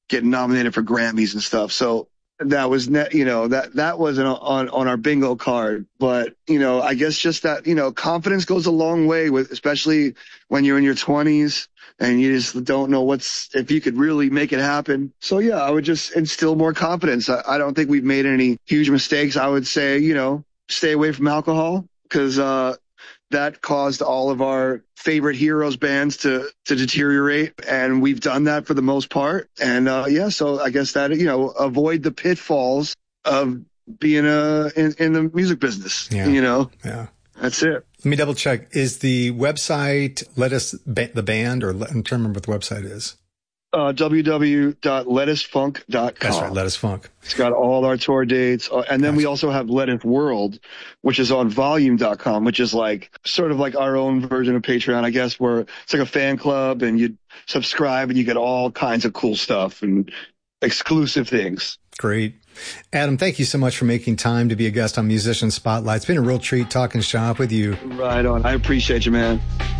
getting nominated for Grammys and stuff. So that was that wasn't on our bingo card, but I guess just that confidence goes a long way with, especially when you're in your 20s and you just don't know if you could really make it happen. So yeah, I would just instill more confidence. I don't think we've made any huge mistakes. I would say stay away from alcohol, because that caused all of our favorite heroes bands to deteriorate. And we've done that for the most part. And so I guess that, avoid the pitfalls of being in the music business. Yeah. That's it. Let me double check. Is the website the band, or I'm trying to remember what the website is? www.lettusfunk.com. That's right, Lettuce Funk. It's got all our tour dates. And then we also have Lettuce World, which is on volume.com, which is sort of like our own version of Patreon, I guess, where it's like a fan club and you subscribe and you get all kinds of cool stuff and exclusive things. Great. Adam, thank you so much for making time to be a guest on Musician Spotlight. It's been a real treat talking shop with you. Right on. I appreciate you, man.